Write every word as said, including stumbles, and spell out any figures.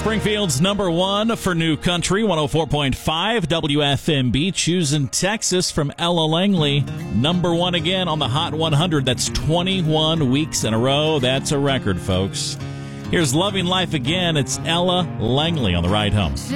Springfield's number one for New Country, one oh four point five W F M B. Choosing Texas from Ella Langley. Number one again on the Hot one hundred. That's twenty-one weeks in a row. That's a record, folks. Here's Loving Life again. It's Ella Langley on the ride home.